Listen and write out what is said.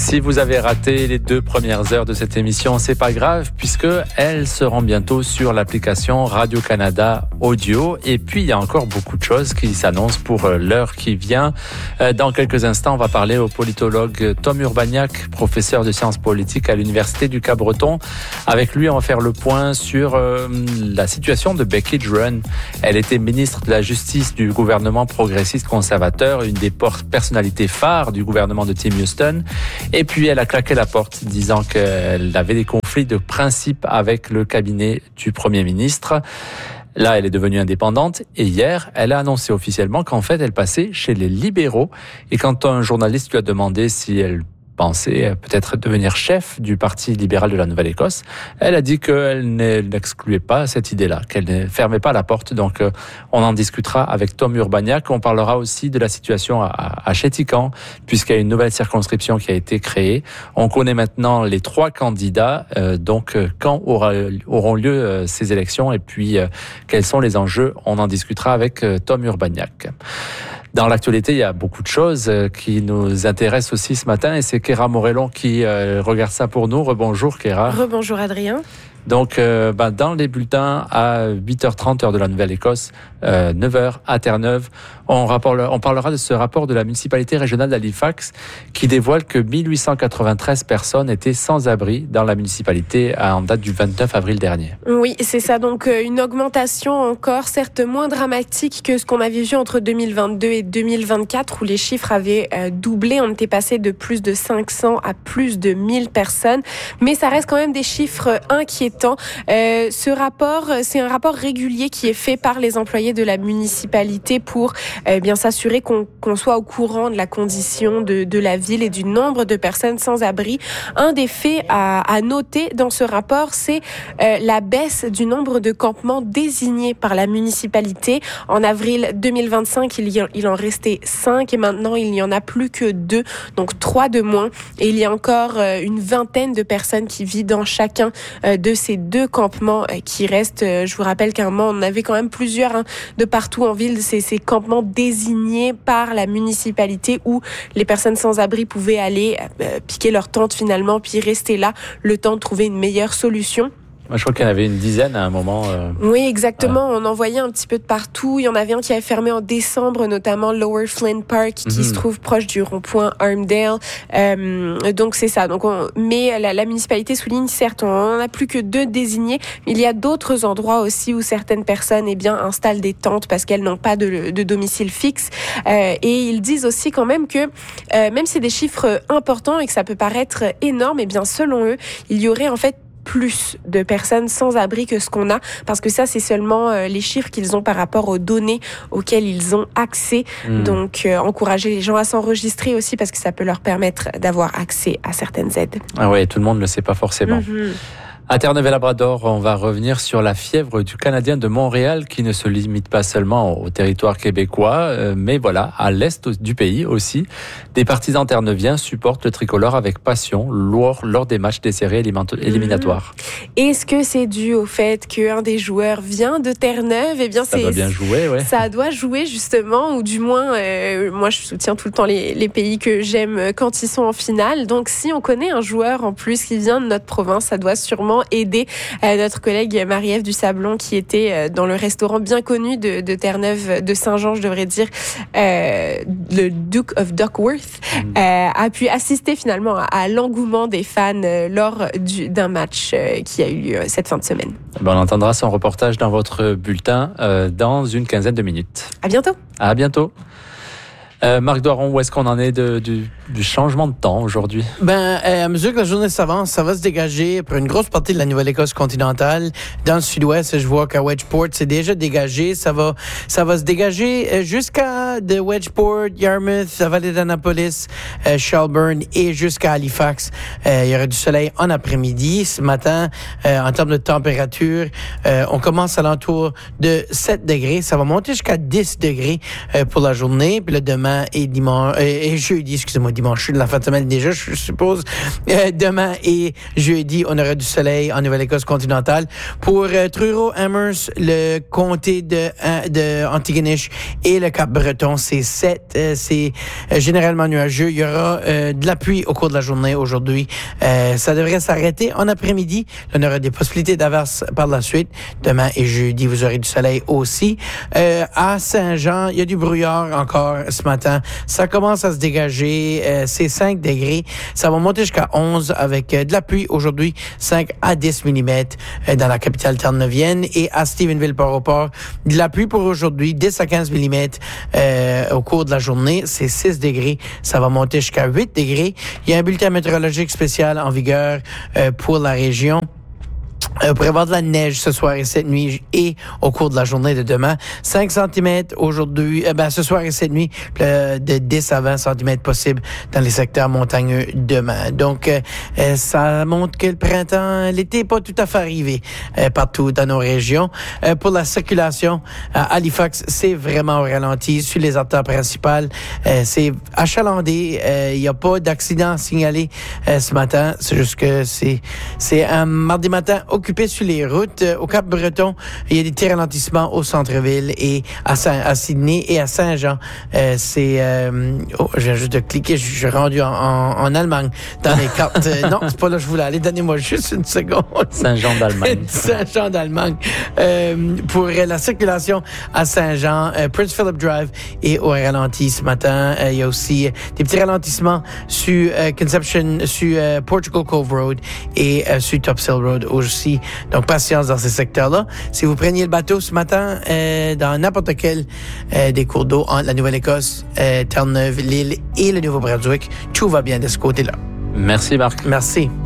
Si vous avez raté les 2 premières heures de cette émission, c'est pas grave puisque elles seront bientôt sur l'application Radio-Canada Audio. Et puis, il y a encore beaucoup de choses qui s'annoncent pour l'heure qui vient. Dans quelques instants, on va parler au politologue Tom Urbaniak, professeur de sciences politiques à l'Université du Cap-Breton. Avec lui, on va faire le point sur la situation de Becky Drouin. Elle était ministre de la Justice du gouvernement progressiste conservateur, une des personnalités phares du gouvernement de Tim Houston. Et puis, elle a claqué la porte, disant qu'elle avait des conflits de principe avec le cabinet du Premier ministre. Là, elle est devenue indépendante et hier, elle a annoncé officiellement qu'en fait, elle passait chez les libéraux. Et quand un journaliste lui a demandé si elle pensait peut-être devenir chef du Parti libéral de la Nouvelle-Écosse, elle a dit qu'elle n'excluait pas cette idée-là, qu'elle ne fermait pas la porte. Donc, on en discutera avec Tom Urbaniak. On parlera aussi de la situation à Chéticamp, puisqu'il y a une nouvelle circonscription qui a été créée. On connaît maintenant les 3 candidats. Donc, quand auront lieu ces élections et puis quels sont les enjeux, on en discutera avec Tom Urbaniak. Dans l'actualité, il y a beaucoup de choses qui nous intéressent aussi ce matin et c'est Kéra Morellon qui regarde ça pour nous. Rebonjour Kéra. Rebonjour Adrien. Donc, dans les bulletins à 8h30 heure de la Nouvelle-Écosse, 9h à Terre-Neuve, on parlera de ce rapport de la municipalité régionale d'Halifax qui dévoile que 1893 personnes étaient sans abri dans la municipalité en date du 29 avril dernier. Oui, c'est ça. Donc, une augmentation encore, certes moins dramatique que ce qu'on avait vu entre 2022 et 2024 où les chiffres avaient doublé. On était passé de plus de 500 à plus de 1000 personnes. Mais ça reste quand même des chiffres inquiétants. Ce rapport, c'est un rapport régulier qui est fait par les employés de la municipalité pour bien s'assurer qu'on soit au courant de la condition de la ville et du nombre de personnes sans abri. Un des faits à noter dans ce rapport, c'est la baisse du nombre de campements désignés par la municipalité. En avril 2025, il en restait 5 et maintenant il n'y en a plus que 2, donc 3 de moins. Et il y a encore une vingtaine de personnes qui vivent dans chacun de ces 2 campements qui restent. Je vous rappelle qu'à un moment, on avait quand même plusieurs de partout en ville, ces campements désignés par la municipalité où les personnes sans abri pouvaient aller piquer leur tente finalement, puis rester là le temps de trouver une meilleure solution. Moi, je crois qu'il y en avait une dizaine à un moment. Oui, exactement. On en voyait un petit peu de partout. Il y en avait un qui avait fermé en décembre, notamment Lower Flint Park, qui se trouve proche du rond-point Armdale. Donc, c'est ça. Donc, mais la municipalité souligne, certes, on n'en a plus que 2 désignés. Mais il y a d'autres endroits aussi où certaines personnes installent des tentes parce qu'elles n'ont pas de domicile fixe. Et ils disent aussi quand même que, même si c'est des chiffres importants et que ça peut paraître énorme, eh bien, selon eux, il y aurait en fait plus de personnes sans abri que ce qu'on a, parce que ça, c'est seulement les chiffres qu'ils ont par rapport aux données auxquelles ils ont accès. Donc, encourager les gens à s'enregistrer aussi, parce que ça peut leur permettre d'avoir accès à certaines aides. Ah ouais, tout le monde ne le sait pas forcément. À Terre-Neuve-et-Labrador, on va revenir sur la fièvre du Canadien de Montréal qui ne se limite pas seulement au territoire québécois, mais voilà, à l'est du pays aussi. Des partisans terre-neuviens supportent le tricolore avec passion lors des matchs des séries éliminatoires. Est-ce que c'est dû au fait qu'un des joueurs vient de Terre-Neuve? Eh bien, ça doit bien jouer, ouais. Ça doit jouer justement, ou du moins, moi je soutiens tout le temps les pays que j'aime quand ils sont en finale. Donc si on connaît un joueur en plus qui vient de notre province, ça doit sûrement aider notre collègue Marie-Ève Dusablon qui était dans le restaurant bien connu de Terre-Neuve, de Saint-Jean, je devrais dire, le Duke of Duckworth, a pu assister finalement à l'engouement des fans lors d'un match qui a eu lieu cette fin de semaine. On entendra son reportage dans votre bulletin dans une quinzaine de minutes. À bientôt. À bientôt. Marc Doiron, où est-ce qu'on en est du changement de temps aujourd'hui? À mesure que la journée s'avance, ça va se dégager pour une grosse partie de la Nouvelle-Écosse continentale. Dans le sud-ouest, je vois qu'à Wedgeport, c'est déjà dégagé. Ça va se dégager jusqu'à de Wedgeport, Yarmouth, la vallée d'Annapolis, Shelburne et jusqu'à Halifax. Il y aura du soleil en après-midi. Ce matin, en termes de température, on commence à l'entour de 7 degrés. Ça va monter jusqu'à 10 degrés pour la journée. Puis là, demain, demain et dimanche et jeudi, excusez-moi, dimanche, de la fin de semaine déjà, je suppose. Demain et jeudi, on aura du soleil en Nouvelle-Écosse continentale. Pour Truro, Amherst, le comté de Antigonish et le Cap-Breton, c'est 7. C'est généralement nuageux. Il y aura de la pluie au cours de la journée aujourd'hui. Ça devrait s'arrêter en après-midi. On aura des possibilités d'averses par la suite. Demain et jeudi, vous aurez du soleil aussi. À Saint-Jean, il y a du brouillard encore ce matin. Ça commence à se dégager. C'est 5 degrés. Ça va monter jusqu'à 11 avec de la pluie aujourd'hui, 5 à 10 mm dans la capitale terre-neuvienne. Et à Stephenville-Port-au-Port, de la pluie pour aujourd'hui, 10 à 15 mm au cours de la journée. C'est 6 degrés. Ça va monter jusqu'à 8 degrés. Il y a un bulletin météorologique spécial en vigueur pour la région. Vous pourrez avoir de la neige ce soir et cette nuit et au cours de la journée de demain. 5 cm aujourd'hui, ce soir et cette nuit, de 10 à 20 cm possible dans les secteurs montagneux demain. Donc, ça montre que le printemps, l'été n'est pas tout à fait arrivé partout dans nos régions. Pour la circulation, à Halifax, c'est vraiment au ralenti. Sur les artères principales, c'est achalandé. Il n'y a pas d'accident signalé ce matin. C'est juste que c'est un mardi matin occupé sur les routes. Au Cap-Breton, il y a des petits ralentissements au centre-ville et à Sydney et à Saint-Jean. Je viens juste de cliquer, je suis rendu en Allemagne dans les cartes. Non, c'est pas là que je voulais aller. Donnez-moi juste une seconde. Saint-Jean d'Allemagne. Saint-Jean d'Allemagne. Pour la circulation à Saint-Jean, Prince Philip Drive est au ralenti ce matin. Il y a aussi des petits ralentissements sur Conception, sur Portugal Cove Road et sur Topsail Road aussi. Donc, patience dans ces secteurs-là. Si vous preniez le bateau ce matin dans n'importe quel des cours d'eau entre la Nouvelle-Écosse, Terre-Neuve, l'île et le Nouveau-Brunswick, tout va bien de ce côté-là. Merci, Marc. Merci.